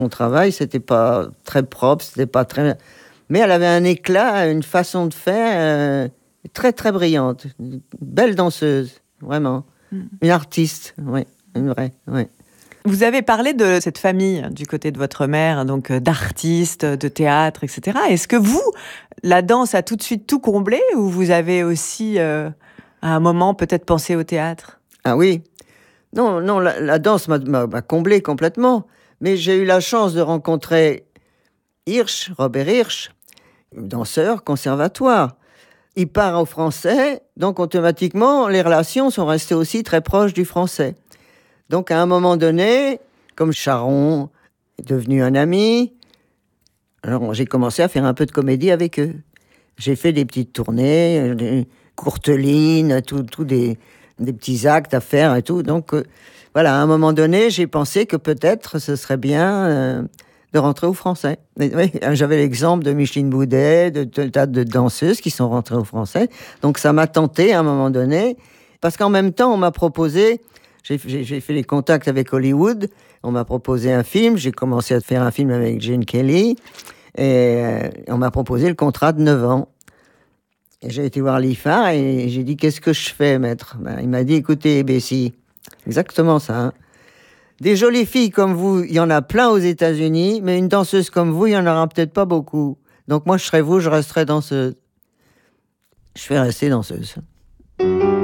Mon travail, c'était pas très propre, c'était pas très... Mais elle avait un éclat, une façon de faire très, très brillante. Une belle danseuse, vraiment. Une artiste, oui, une vraie, oui. Vous avez parlé de cette famille du côté de votre mère, donc d'artistes, de théâtre, etc. Est-ce que vous, la danse a tout de suite tout comblé ou vous avez aussi, à un moment, peut-être pensé au théâtre? Ah oui. Non, non, la danse m'a comblé complètement. Mais j'ai eu la chance de rencontrer Robert Hirsch, danseur, conservatoire. Il part au français, donc automatiquement, les relations sont restées aussi très proches du français. Donc à un moment donné, comme Charon est devenu un ami, alors j'ai commencé à faire un peu de comédie avec eux. J'ai fait des petites tournées, des courtes lignes, tout des petits actes à faire et tout. Donc voilà, à un moment donné, j'ai pensé que peut-être ce serait bien de rentrer au français. Et, oui, j'avais l'exemple de Micheline Boudet, de tas de danseuses qui sont rentrées au français. Donc ça m'a tenté à un moment donné, parce qu'en même temps, on m'a proposé, j'ai fait les contacts avec Hollywood, on m'a proposé un film, j'ai commencé à faire un film avec Gene Kelly, et on m'a proposé le contrat de 9 ans. Et j'ai été voir l'IFAR et j'ai dit, qu'est-ce que je fais, maître? Il m'a dit, écoutez, Bessie, exactement ça, hein. Des jolies filles comme vous, il y en a plein aux États-Unis, mais une danseuse comme vous, il y en aura peut-être pas beaucoup. Donc moi, je serais vous, je resterai danseuse. Je vais rester danseuse.